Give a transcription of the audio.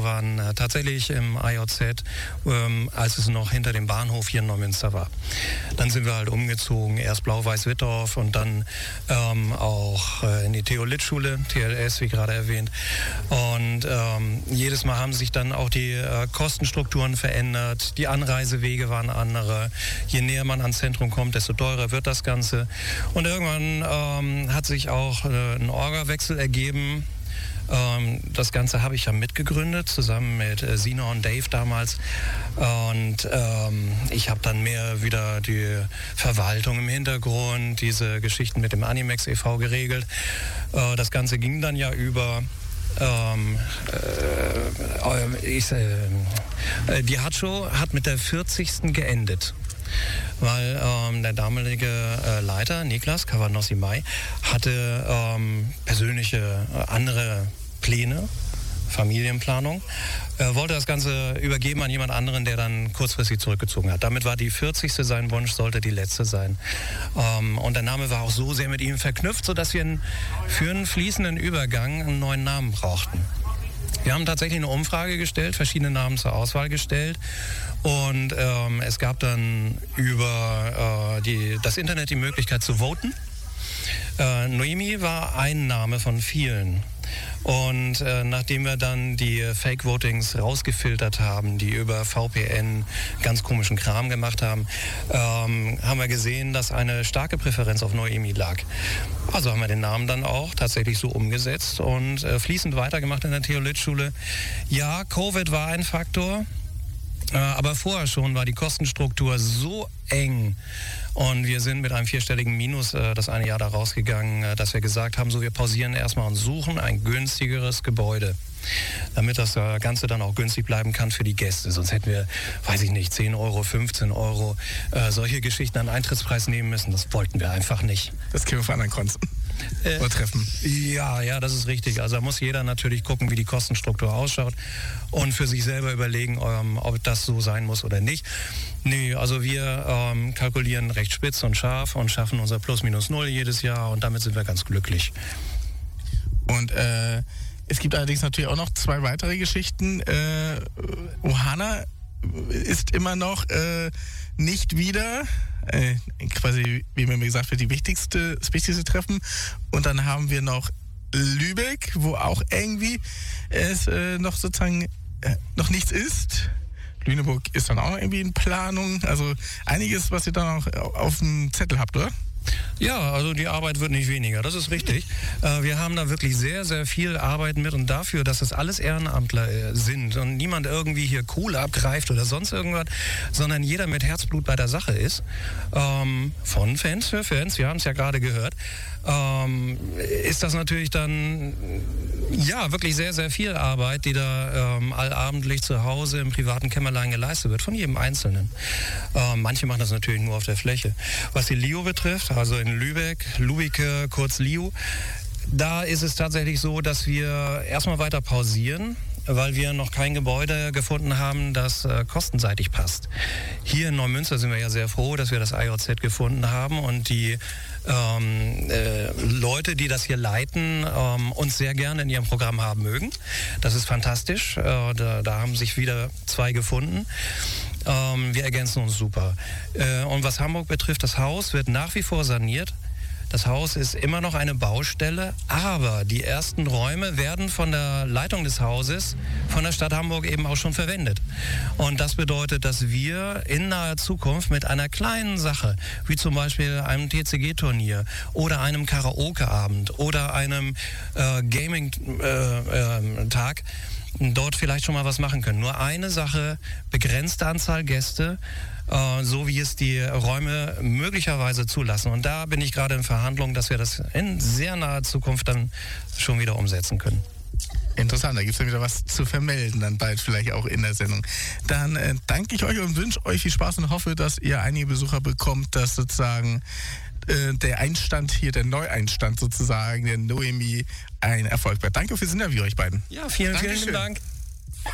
waren tatsächlich im IJZ, als es noch hinter dem Bahnhof hier in Neumünster war. Dann sind wir halt umgezogen, erst Blau-Weiß-Wittorf und dann auch in die Theo-Litt-Schule, TLS, wie gerade erwähnt. Und jedes Mal haben sich dann auch die Kostenstrukturen verändert, die Anreisewege waren andere. Je näher man ans Zentrum kommt, desto teurer wird das Ganze. Und irgendwann hat sich auch ein Orga-Wechsel ergeben. Das Ganze habe ich ja mitgegründet, zusammen mit Sina und Dave damals. Und ich habe dann mehr wieder die Verwaltung im Hintergrund, diese Geschichten mit dem Animex e.V. geregelt. Das Ganze ging dann ja über... die Hatshow hat mit der 40. geendet. Weil der damalige Leiter, Niklas Cavanossi-Mai, hatte persönliche andere Pläne, Familienplanung, wollte das Ganze übergeben an jemand anderen, der dann kurzfristig zurückgezogen hat. Damit war die 40. sein Wunsch, sollte die letzte sein. Und der Name war auch so sehr mit ihm verknüpft, sodass wir für einen fließenden Übergang einen neuen Namen brauchten. Wir haben tatsächlich eine Umfrage gestellt, verschiedene Namen zur Auswahl gestellt und es gab dann über das Internet die Möglichkeit zu voten. Noemi war ein Name von vielen. Und nachdem wir dann die Fake-Votings rausgefiltert haben, die über VPN ganz komischen Kram gemacht haben, haben wir gesehen, dass eine starke Präferenz auf Noemi lag. Also haben wir den Namen dann auch tatsächlich so umgesetzt und fließend weitergemacht in der Theo-Litt-Schule. Ja, Covid war ein Faktor. Aber vorher schon war die Kostenstruktur so eng und wir sind mit einem 4-stelligen Minus das eine Jahr da rausgegangen, dass wir gesagt haben, so wir pausieren erstmal und suchen ein günstigeres Gebäude, damit das Ganze dann auch günstig bleiben kann für die Gäste. Sonst hätten wir, weiß ich nicht, 10 Euro, 15 Euro, solche Geschichten an Eintrittspreis nehmen müssen. Das wollten wir einfach nicht. Das können wir auf anderen Konten treffen. Ja, das ist richtig. Also da muss jeder natürlich gucken, wie die Kostenstruktur ausschaut und für sich selber überlegen, ob das so sein muss oder nicht. Nee, also wir kalkulieren recht spitz und scharf und schaffen unser Plus-Minus-Null jedes Jahr und damit sind wir ganz glücklich. Und es gibt allerdings natürlich auch noch 2 weitere Geschichten. Ohana ist immer noch nicht wieder, quasi, wie mir gesagt wird, das wichtigste Treffen. Und dann haben wir noch Lübeck, wo auch irgendwie es noch sozusagen noch nichts ist. Lüneburg ist dann auch noch irgendwie in Planung. Also einiges, was ihr dann auch auf dem Zettel habt, oder? Ja, also die Arbeit wird nicht weniger, das ist richtig. Wir haben da wirklich sehr, sehr viel Arbeit mit und dafür, dass das alles Ehrenamtler sind und niemand irgendwie hier Kohle abgreift oder sonst irgendwas, sondern jeder mit Herzblut bei der Sache ist. Von Fans für Fans, wir haben es ja gerade gehört, ist das natürlich dann ja wirklich sehr, sehr viel Arbeit, die da allabendlich zu Hause im privaten Kämmerlein geleistet wird, von jedem Einzelnen. Manche machen das natürlich nur auf der Fläche. Was die Lio betrifft, also in Lübeck, Lubike, kurz Liu, da ist es tatsächlich so, dass wir erstmal weiter pausieren, weil wir noch kein Gebäude gefunden haben, das kostenseitig passt. Hier in Neumünster sind wir ja sehr froh, dass wir das IJZ gefunden haben und die Leute, die das hier leiten, uns sehr gerne in ihrem Programm haben mögen. Das ist fantastisch. Da haben sich wieder 2 gefunden. Wir ergänzen uns super. Und was Hamburg betrifft, das Haus wird nach wie vor saniert. Das Haus ist immer noch eine Baustelle, aber die ersten Räume werden von der Leitung des Hauses von der Stadt Hamburg eben auch schon verwendet. Und das bedeutet, dass wir in naher Zukunft mit einer kleinen Sache, wie zum Beispiel einem TCG-Turnier oder einem Karaoke-Abend oder einem Gaming-Tag, dort vielleicht schon mal was machen können. Nur eine Sache, begrenzte Anzahl Gäste, so wie es die Räume möglicherweise zulassen. Und da bin ich gerade in Verhandlungen, dass wir das in sehr naher Zukunft dann schon wieder umsetzen können. Interessant, da gibt es dann wieder was zu vermelden, dann bald vielleicht auch in der Sendung. Dann danke ich euch und wünsche euch viel Spaß und hoffe, dass ihr einige Besucher bekommt, dass sozusagen der Einstand hier, der Neueinstand sozusagen, der Noemi, ein Erfolg wird. Danke fürs Interview, euch beiden. Ja, vielen Dank.